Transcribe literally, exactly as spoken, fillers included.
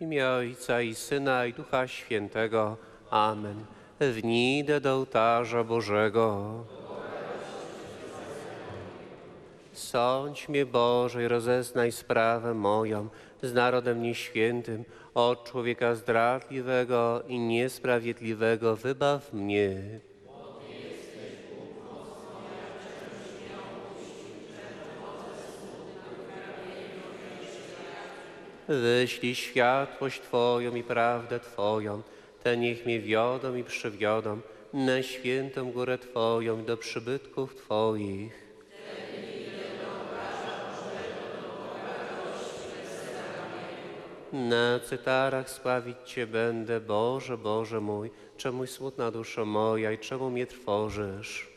W imię Ojca i Syna i Ducha Świętego. Amen. Wnidę do ołtarza Bożego. Sądź mnie, Boże, i rozeznaj sprawę moją z narodem nieświętym. Od człowieka zdradliwego i niesprawiedliwego wybaw mnie. Wyślij światłość Twoją i prawdę Twoją, te niech mnie wiodą i przywiodą na świętą górę Twoją do przybytków Twoich. Na cytarach sławić Cię będę, Boże, Boże mój, czemuś smutna duszo moja i czemu mnie trwożysz?